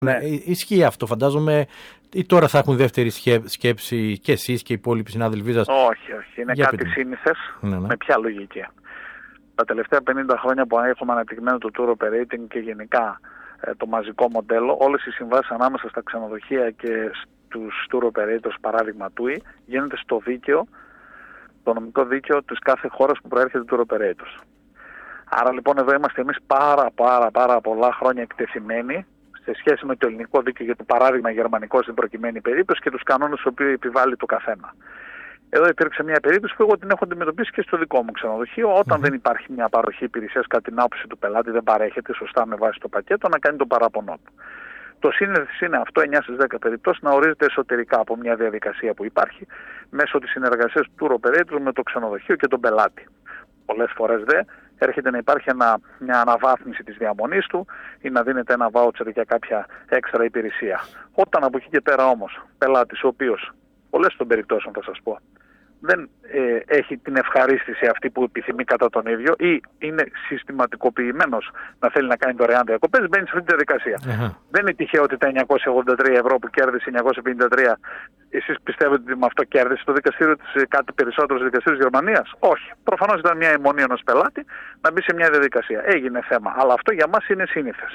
Ναι. Ισχύει αυτό, φαντάζομαι, ή τώρα θα έχουν δεύτερη σκέψη και εσείς και οι υπόλοιποι συνάδελφοί σας? Όχι. Είναι κάτι σύνηθες. Ναι. Με ποια λογική? Τα τελευταία 50 χρόνια που έχουμε αναπτυγμένο το tour operating και γενικά το μαζικό μοντέλο, όλες οι συμβάσεις ανάμεσα στα ξενοδοχεία και στους tour operators, παράδειγμα TUI, γίνεται στο δίκαιο, το νομικό δίκαιο της κάθε χώρας που προέρχεται tour operators. Άρα λοιπόν εδώ είμαστε εμείς πάρα πολλά χρόνια εκτεθειμένοι σε σχέση με το ελληνικό δίκαιο, για το παράδειγμα γερμανικό στην προκειμένη περίπτωση, και τους κανόνες που επιβάλλει το καθένα. Εδώ υπήρξε μια περίπτωση που εγώ την έχω αντιμετωπίσει και στο δικό μου ξενοδοχείο. Όταν δεν υπάρχει μια παροχή υπηρεσίας κατά την άποψη του πελάτη, δεν παρέχεται σωστά με βάση το πακέτο, να κάνει το παράπονό του. Το σύνηθες είναι αυτό, 9 στις 10 περιπτώσεις, να ορίζεται εσωτερικά από μια διαδικασία που υπάρχει μέσω της συνεργασίας του tour operator με το ξενοδοχείο και τον πελάτη. Πολλές φορές έρχεται να υπάρχει μια αναβάθμιση της διαμονής του ή να δίνεται ένα voucher για κάποια έξτρα υπηρεσία. Όταν από εκεί και πέρα όμως πελάτης, ο οποίος πολλές των περιπτώσεων θα σας πω, δεν έχει την ευχαρίστηση αυτή που επιθυμεί κατά τον ίδιο ή είναι συστηματικοποιημένος να θέλει να κάνει δωρεάν διακοπές, μπαίνει σε αυτή τη διαδικασία. Δεν είναι τυχαίο ότι τα 983 ευρώ που κέρδισε 953, εσείς πιστεύετε ότι με αυτό κέρδισε το δικαστήριο της, κάτι περισσότερο στο δικαστήριο της Γερμανίας? Όχι. Προφανώς ήταν μια αιμονή ενός πελάτη να μπει σε μια διαδικασία. Έγινε θέμα. Αλλά αυτό για μας είναι σύνηθες.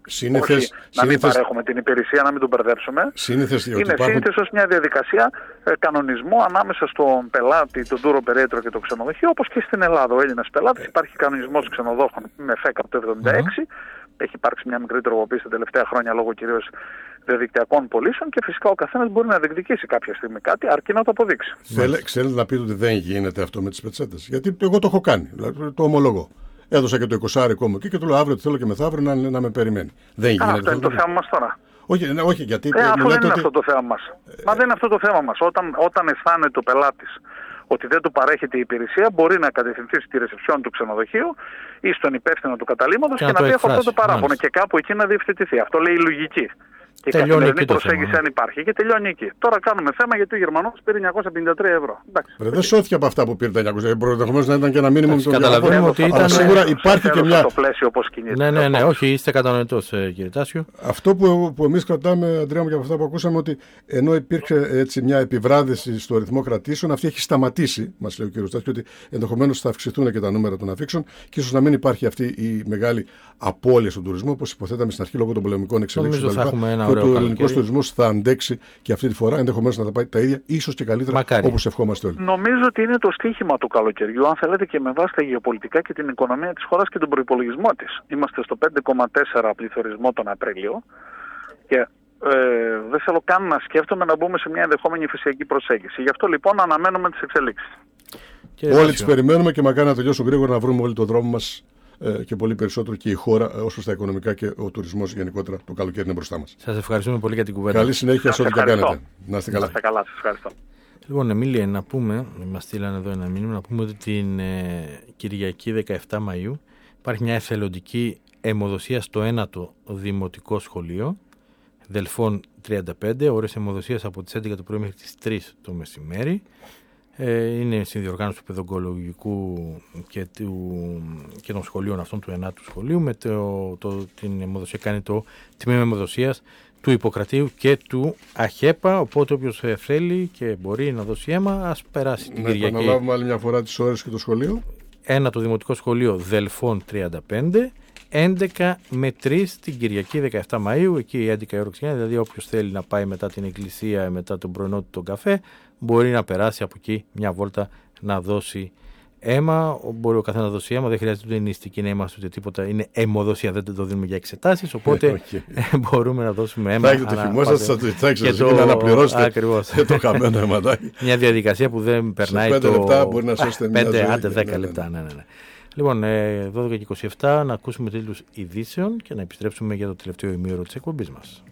Να μην παρέχουμε την υπηρεσία, να μην τον μπερδέψουμε. Είναι σύνηθες ως μια διαδικασία κανονισμού ανάμεσα στον πελάτη, τον tour operator και το ξενοδοχείο, όπως και στην Ελλάδα. Ο Έλληνας πελάτης, υπάρχει κανονισμός ξενοδόχων με ΦΕΚ από το 1976. Έχει υπάρξει μια μικρή τροποποίηση τα τελευταία χρόνια λόγω κυρίως διαδικτυακών πωλήσεων και φυσικά ο καθένας μπορεί να διεκδικήσει κάποια στιγμή κάτι, αρκεί να το αποδείξει. Θέλετε να πείτε ότι δεν γίνεται αυτό με τις πετσέτες? Γιατί εγώ το έχω κάνει, δηλαδή, το ομολογώ. Έδωσα και το 20 μου εκεί και του λέω αύριο θέλω και μεθαύριο να με περιμένει. Δεν γίνεται. Αυτό είναι το θέμα μας τώρα. Όχι, γιατί. Αφού δεν είναι αυτό το θέμα μας. Μα δεν είναι αυτό το θέμα μας. Όταν αισθάνεται ο πελάτης ότι δεν του παρέχεται η υπηρεσία, μπορεί να κατευθυνθεί στη ρεσεψιόν του ξενοδοχείου ή στον υπεύθυνο του καταλύματος και να πει αυτό το παράπονο και κάπου εκεί να διευθετηθεί. Αυτό λέει η λογική. Και η καθημερινή προσέγγιση αν υπάρχει και τελειώνει εκεί. Τώρα κάνουμε θέμα γιατί ο Γερμανός πήρε 953 ευρώ. Δεν σώθηκε από αυτά που πήρε τα 900 ευρώ. Ενδεχομένως να ήταν και ένα μήνυμα του Καταλαβαίνουμε ότι ήταν. Αλλά σίγουρα υπάρχει και μια. Ναι, όχι, είστε κατανοητός, κύριε Τάσιο. Αυτό που εμείς κρατάμε, Αντρέα μου, και από αυτά που ακούσαμε, ότι ενώ υπήρξε έτσι μια επιβράδυση στο ρυθμό κρατήσεων, αυτή έχει σταματήσει, μας λέει ο κύριος Τάσιο, ότι ενδεχομένως θα αυξηθούν και τα νούμερα των αφήξεων και ίσως να μην υπάρχει αυτή η μεγάλη απώλεια στον τουρισμό, όπως υποθέταμε στην αρχή λόγω των πολεμικών εξελίξεων. Το ελληνικός τουρισμός θα αντέξει και αυτή τη φορά, ενδεχομένως να τα πάει τα ίδια, ίσως και καλύτερα, όπως ευχόμαστε όλοι. Νομίζω ότι είναι το στίχημα του καλοκαιριού, αν θέλετε, και με βάση τα γεωπολιτικά και την οικονομία της χώρας και τον προϋπολογισμό της. Είμαστε στο 5,4 πληθωρισμό τον Απρίλιο και δεν θέλω καν να σκέφτομαι να μπούμε σε μια ενδεχόμενη υφεσιακή προσέγγιση. Γι' αυτό λοιπόν αναμένουμε τις εξελίξεις. Όλοι τις περιμένουμε και μακάρι να τελειώσουν γρήγορα, να βρούμε όλοι τον δρόμο μας. Και πολύ περισσότερο και η χώρα όσο στα οικονομικά και ο τουρισμός γενικότερα το καλοκαίρι είναι μπροστά μας. Σας ευχαριστούμε πολύ για την κουβέντα. Καλή συνέχεια σε ό,τι και κάνετε. Να είστε καλά. Σας ευχαριστώ. Λοιπόν, Εμίλια, να πούμε, μας στείλανε εδώ ένα μήνυμα, να πούμε ότι την Κυριακή 17 Μαΐου υπάρχει μια εθελοντική αιμοδοσία στο 1ο Δημοτικό Σχολείο, Δελφών 35, ώρες αιμοδοσίας από τις 11 το πρωί μέχρι τις 3 το μεσημέρι. Είναι συνδιοργάνωση του παιδογκολογικού και των σχολείων αυτών του 9ου σχολείου. Με την αιμοδοσία κάνει το τμήμα αιμοδοσίας του Ιπποκρατίου και του ΑΧΕΠΑ. Οπότε όποιος θέλει και μπορεί να δώσει αίμα, ας περάσει την Κυριακή. Να επαναλάβουμε άλλη μια φορά τις ώρες και το σχολείο. 1ο Δημοτικό Σχολείο Δελφών 35, 11 με 3 την Κυριακή 17 Μαΐου, εκεί 11 η ώρα ξεκινάει, δηλαδή όποιος θέλει να πάει μετά την εκκλησία, μετά τον πρωινό του τον καφέ, μπορεί να περάσει από εκεί μια βόλτα να δώσει αίμα. Μπορεί ο καθένας να δώσει αίμα, δεν χρειάζεται ούτε νηστική να είμαστε ούτε τίποτα, είναι αιμοδοσία, δεν το δίνουμε για εξετάσεις, οπότε μπορούμε να δώσουμε αίμα. Θα έχετε το χειμώνα σας, θα να αναπληρώσετε και το χαμένο αιματάκι. Μια διαδικασία που δεν περνάει 5 λεπτά μπορεί να σώσετε μια ζωή. 5-10 λεπτά, ναι. Λοιπόν, 12 και 27 να ακούσουμε τίτλους ειδήσεων και να επιστρέψουμε για το τελευταίο ημίωρο της εκπομπής μας.